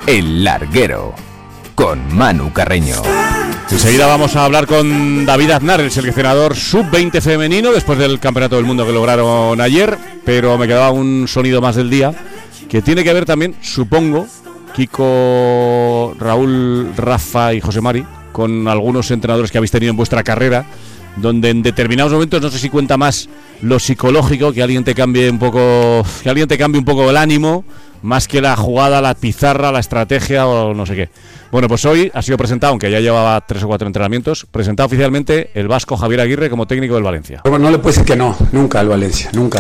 El Larguero, con Manu Carreño. Enseguida vamos a hablar con David Aznar, el seleccionador sub-20 femenino, después del Campeonato del Mundo que lograron ayer, pero me quedaba un sonido más del día, que tiene que ver también, supongo, Kiko, Raúl, Rafa y José Mari, con algunos entrenadores que habéis tenido en vuestra carrera, donde en determinados momentos no sé si cuenta más lo psicológico, que alguien te cambie un poco el ánimo, más que la jugada, la pizarra, la estrategia o no sé qué. Bueno, pues hoy ha sido presentado, aunque ya llevaba 3 o 4 entrenamientos, presentado oficialmente el vasco Javier Aguirre como técnico del Valencia. Bueno, no le puede decir que no, nunca al Valencia, nunca.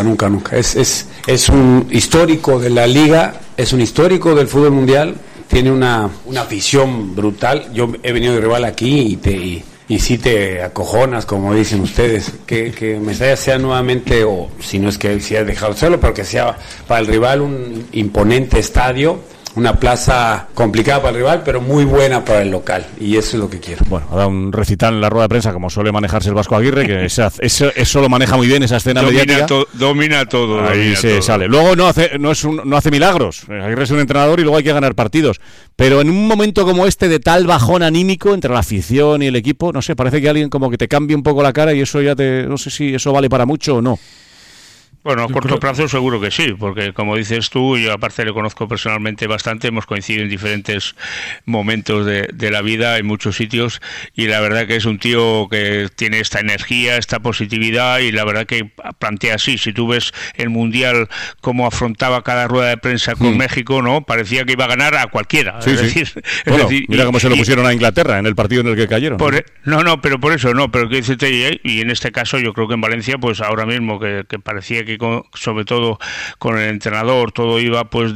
Es un histórico de la Liga, es un histórico del fútbol mundial, tiene una visión brutal. Yo he venido de rival aquí y sí te acojonas, como dicen ustedes, que Mestalla sea nuevamente, o si no es que se haya dejado solo, pero que sea para el rival un imponente estadio, una plaza complicada para el rival, pero muy buena para el local, y eso es lo que quiero. Bueno, ha dado un recital en la rueda de prensa, como suele manejarse el vasco Aguirre, que eso lo maneja muy bien, esa escena mediática. Domina todo. Ahí se sale. Luego no hace milagros. Aguirre es un entrenador y luego hay que ganar partidos. Pero en un momento como este, de tal bajón anímico entre la afición y el equipo, no sé, parece que alguien como que te cambie un poco la cara y eso ya no sé si eso vale para mucho o no. Bueno, a corto plazo seguro que sí, porque como dices tú, yo aparte le conozco personalmente bastante, hemos coincidido en diferentes momentos de la vida, en muchos sitios, y la verdad que es un tío que tiene esta energía, esta positividad, y la verdad que plantea así. Si tú ves el Mundial, cómo afrontaba cada rueda de prensa con México, ¿no? Parecía que iba a ganar a cualquiera. Sí, mira cómo se lo pusieron a Inglaterra en el partido en el que cayeron. Pero por eso no, pero que dice, y en este caso yo creo que en Valencia, pues ahora mismo que parecía que sobre todo con el entrenador todo iba pues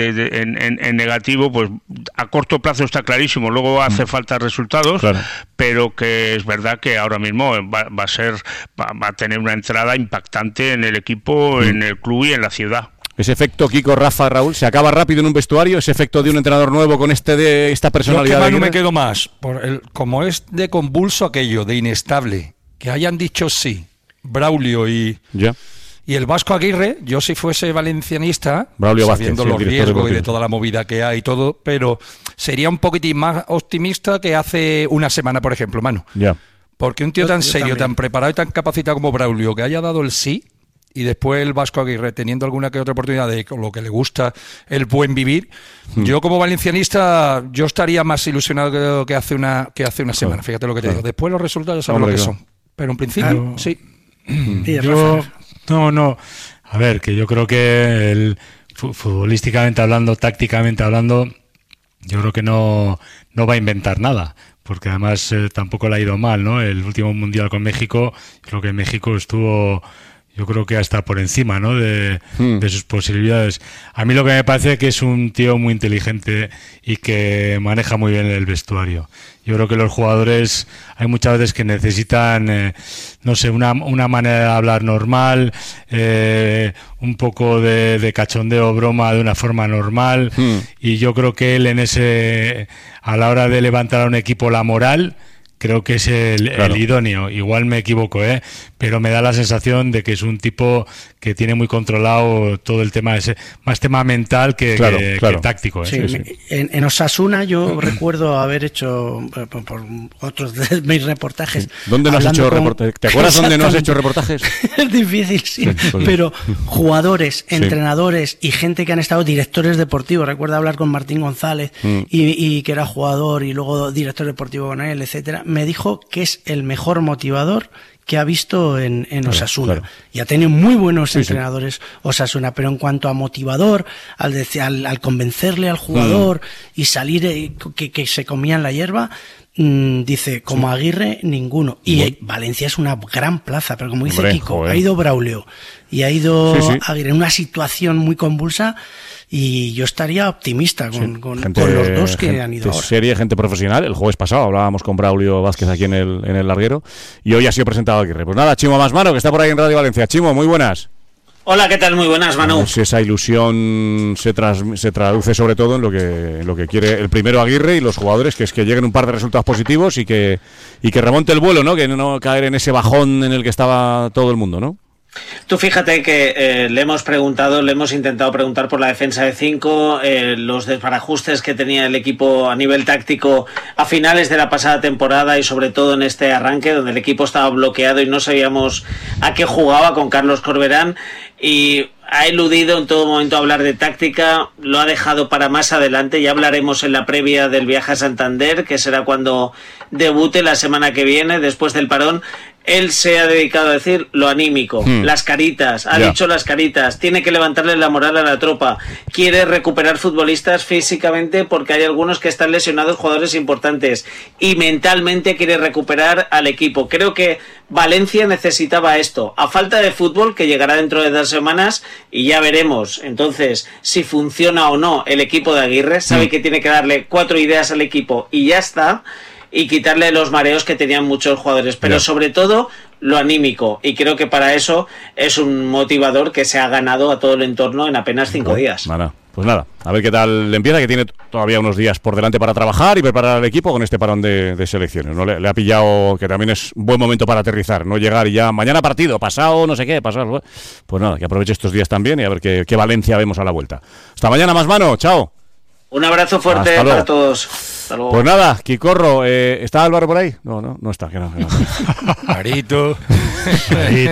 en negativo, pues a corto plazo está clarísimo, luego hace falta resultados, claro, pero que es verdad que ahora mismo va a tener una entrada impactante en el equipo, en el club y en la ciudad. Ese efecto Kiko, Rafa, Raúl, ¿se acaba rápido en un vestuario? ¿Ese efecto de un entrenador nuevo con esta personalidad? Yo que no me quedo más, como es de convulso aquello, de inestable, que hayan dicho sí, Braulio y el vasco Aguirre, yo si fuese valencianista, Braulio sabiendo Vázquez, los riesgos y de toda la movida que hay y todo, pero sería un poquitín más optimista que hace una semana, por ejemplo, Manu. Porque un tío tan serio, también, tan preparado y tan capacitado como Braulio, que haya dado el sí, y después el vasco Aguirre teniendo alguna que otra oportunidad de con lo que le gusta el buen vivir, yo como valencianista yo estaría más ilusionado que hace una semana, fíjate lo que te digo. Después los resultados ya sabes lo que son, pero en principio sí. No, a ver, que yo creo que futbolísticamente hablando, tácticamente hablando, yo creo que no va a inventar nada, porque además tampoco le ha ido mal, ¿no? El último mundial con México, creo que México estuvo, yo creo que hasta por encima, ¿no? de sus posibilidades. A mí lo que me parece es que es un tío muy inteligente y que maneja muy bien el vestuario. Yo creo que los jugadores hay muchas veces que necesitan, no sé, una manera de hablar normal, un poco de cachondeo, broma de una forma normal, y yo creo que él a la hora de levantar a un equipo la moral, creo que es el idóneo. Igual me equivoco, pero me da la sensación de que es un tipo que tiene muy controlado todo el tema, más tema mental que táctico. Sí. En Osasuna yo recuerdo haber hecho, por otros de mis reportajes... ¿Dónde no has hecho reportajes? ¿Te acuerdas dónde no has hecho reportajes? Es difícil, sí. Pero jugadores, entrenadores y gente que han estado directores deportivos. Recuerdo hablar con Martín González y que era jugador y luego director deportivo con él, etcétera. Me dijo que es el mejor motivador que ha visto en Osasuna. Y ha tenido muy buenos entrenadores Osasuna, pero en cuanto a motivador, al convencerle al jugador y salir que se comían la hierba, dice, como Aguirre, ninguno. Y Valencia es una gran plaza, pero como dice Kiko, ha ido Braulio y ha ido Aguirre en una situación muy convulsa, y yo estaría optimista con los dos que han ido ahora. Serie, gente profesional. El jueves pasado hablábamos con Braulio Vázquez aquí en el Larguero, y hoy ha sido presentado Aguirre. Pues nada, Chimo Masmano, que está por ahí en Radio Valencia. Chimo, muy buenas. Hola, ¿qué tal? Muy buenas, Manu. Si esa ilusión se traduce sobre todo en lo que quiere el primero Aguirre y los jugadores, que es que lleguen un par de resultados positivos y que remonte el vuelo, ¿no? Que no caer en ese bajón en el que estaba todo el mundo, ¿no? Tú fíjate que le hemos intentado preguntar por la defensa de 5, los desbarajustes que tenía el equipo a nivel táctico a finales de la pasada temporada y sobre todo en este arranque donde el equipo estaba bloqueado y no sabíamos a qué jugaba con Carlos Corberán, y ha eludido en todo momento hablar de táctica, lo ha dejado para más adelante. Ya hablaremos en la previa del viaje a Santander, que será cuando debute la semana que viene, después del parón. Él se ha dedicado a decir lo anímico, las caritas, dicho las caritas, tiene que levantarle la moral a la tropa, quiere recuperar futbolistas físicamente porque hay algunos que están lesionados, jugadores importantes, y mentalmente quiere recuperar al equipo. Creo que Valencia necesitaba esto, a falta de fútbol, que llegará dentro de 2 semanas y ya veremos entonces si funciona o no el equipo de Aguirre. Sabe que tiene que darle 4 ideas al equipo y ya está, y quitarle los mareos que tenían muchos jugadores, pero sobre todo lo anímico, y creo que para eso es un motivador que se ha ganado a todo el entorno en apenas 5 días. Pues nada, a ver qué tal le empieza, que tiene todavía unos días por delante para trabajar y preparar al equipo con este parón de selecciones, ¿no? Le ha pillado que también es un buen momento para aterrizar, no llegar y ya mañana partido, pasado no sé qué, pasado. Pues nada, que aproveche estos días también y a ver qué Valencia vemos a la vuelta. Hasta mañana, más mano, chao. Un abrazo fuerte para todos. Hasta luego. Pues nada, Quicorro, ¿está Álvaro por ahí? No está, que no. Marito. Que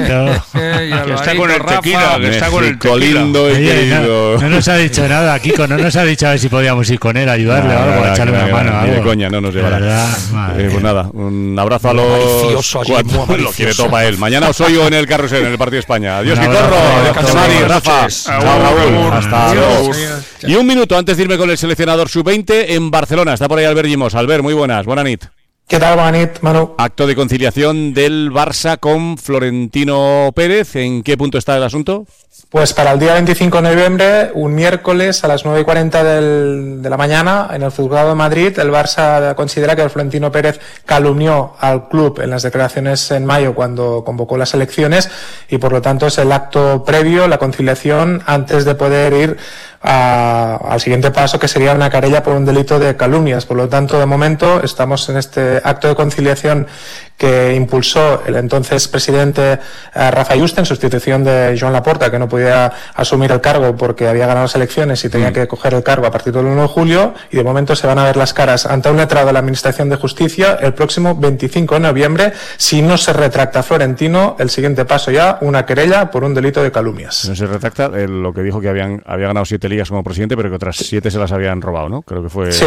está con el tequila, que está con el tequila. Lindo y querido. No nos ha dicho nada, Kiko, no nos ha dicho a ver si podíamos ir con él, ayudarle o algo, echarle una mano. Ni de coña, no nos llevará. Pues nada, un abrazo a los cuatro. Lo quiere todo para él. Mañana os oigo en el carrusel, en el partido de España. Adiós, Quicorro. Adiós, Mari, Rafa. Raúl. Hasta luego. Y un minuto antes de irme con el seleccionador sub-20 en Barcelona. Está por ahí Albert Llimós. Albert, muy buenas. Buena nit. ¿Qué tal, buena nit, Manu? Acto de conciliación del Barça con Florentino Pérez. ¿En qué punto está el asunto? Pues para el día 25 de noviembre, un miércoles a las 9:40 de la mañana, en el Juzgado de Madrid, el Barça considera que Florentino Pérez calumnió al club en las declaraciones en mayo cuando convocó las elecciones, y por lo tanto es el acto previo, la conciliación, antes de poder ir al siguiente paso, que sería una querella por un delito de calumnias. Por lo tanto, de momento estamos en este acto de conciliación que impulsó el entonces presidente Rafa Juste en sustitución de Joan Laporta, que no podía asumir el cargo porque había ganado las elecciones y tenía que coger el cargo a partir del 1 de julio, y de momento se van a ver las caras ante un letrado de la Administración de Justicia el próximo 25 de noviembre. Si no se retracta Florentino, el siguiente paso ya, una querella por un delito de calumnias. Si no se retracta, lo que dijo que había ganado 7 ligas como presidente, pero que otras 7 se las habían robado, ¿no? Creo que fue... Sí,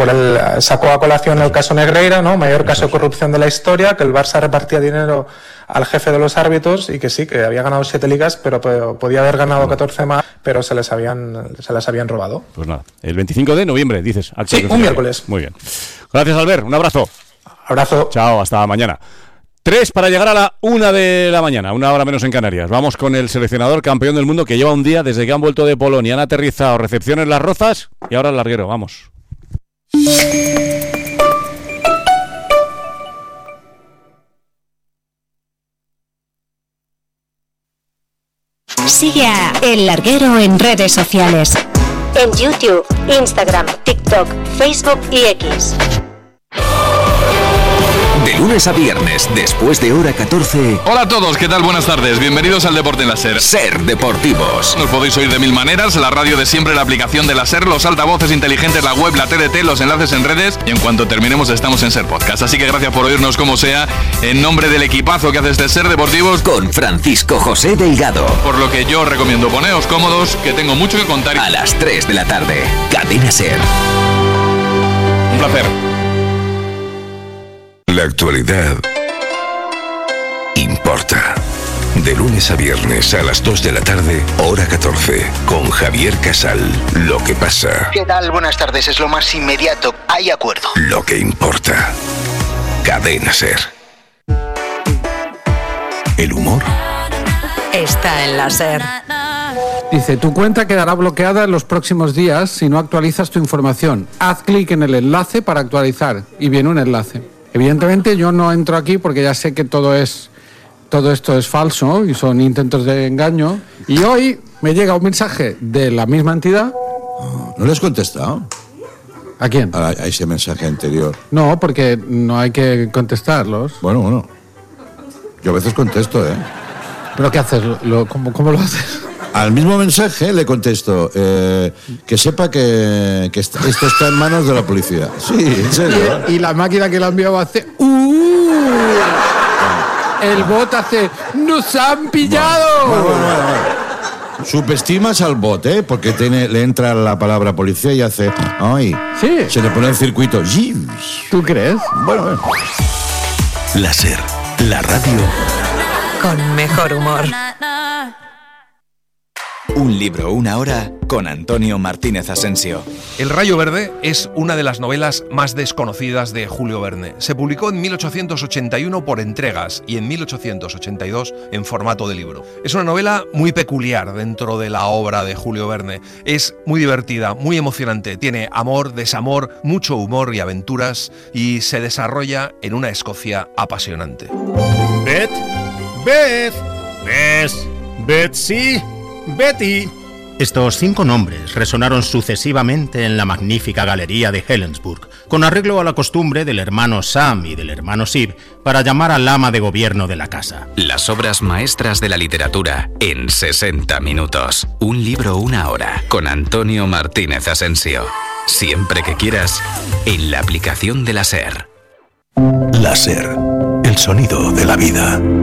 sacó a colación el caso Negreira, ¿no? Mayor caso de corrupción de la historia, que el Barça repartía dinero al jefe de los árbitros, y que sí, que había ganado 7 ligas, pero podía haber ganado 14 más, pero se las habían robado. Pues nada, el 25 de noviembre, dices. Sí, un miércoles. Muy bien. Gracias, Albert. Un abrazo. Abrazo. Chao, hasta mañana. 3 para llegar a la 1 de la mañana, 1 hora menos en Canarias. Vamos con el seleccionador campeón del mundo, que lleva un día desde que han vuelto de Polonia. Han aterrizado, recepción en Las Rozas y ahora el larguero. Vamos. Sigue a El Larguero en redes sociales. En YouTube, Instagram, TikTok, Facebook y X. De lunes a viernes, después de hora 14. Hola a todos, ¿qué tal? Buenas tardes, bienvenidos al Deporte en la SER. SER Deportivos. Nos podéis oír de 1000 maneras, la radio de siempre, la aplicación de la SER, los altavoces inteligentes, la web, la TDT, los enlaces en redes, y en cuanto terminemos estamos en SER Podcast. Así que gracias por oírnos como sea, en nombre del equipazo que hace este SER Deportivos, con Francisco José Delgado. Por lo que yo recomiendo poneos cómodos, que tengo mucho que contar. A las 3 de la tarde, Cadena SER. Un placer. La actualidad importa. De lunes a viernes a las 2 de la tarde, hora 14, con Javier Casal. Lo que pasa. ¿Qué tal? Buenas tardes. Es lo más inmediato. Hay acuerdo. Lo que importa. Cadena SER. El humor está en la SER. Dice, tu cuenta quedará bloqueada en los próximos días si no actualizas tu información. Haz clic en el enlace para actualizar y viene un enlace. Evidentemente yo no entro aquí porque ya sé que todo esto es falso y son intentos de engaño. Y hoy me llega un mensaje de la misma entidad. ¿No le has contestado? ¿A quién? A ese mensaje anterior. No, porque no hay que contestarlos. Bueno. Yo a veces contesto, ¿eh? ¿Pero qué haces? ¿Cómo lo haces? Al mismo mensaje le contesto que sepa que esto está en manos de la policía. Sí, en serio. Y la máquina que lo ha enviado hace... El bot hace... ¡Nos han pillado! Bueno. Subestimas al bot, porque le entra la palabra policía y hace... ¡Ay! Sí. Se le pone el circuito. ¿Tú crees? Bueno. La SER, la radio con mejor humor. Un libro, una hora, con Antonio Martínez Asensio. El Rayo Verde es una de las novelas más desconocidas de Julio Verne. Se publicó en 1881 por entregas y en 1882 en formato de libro. Es una novela muy peculiar dentro de la obra de Julio Verne. Es muy divertida, muy emocionante. Tiene amor, desamor, mucho humor y aventuras y se desarrolla en una Escocia apasionante. Betsy, Betty. Estos 5 nombres resonaron sucesivamente en la magnífica galería de Helensburgh, con arreglo a la costumbre del hermano Sam y del hermano Sib para llamar al ama de gobierno de la casa. Las obras maestras de la literatura en 60 minutos. Un libro, una hora, con Antonio Martínez Asensio. Siempre que quieras, en la aplicación de la SER. La SER, el sonido de la vida.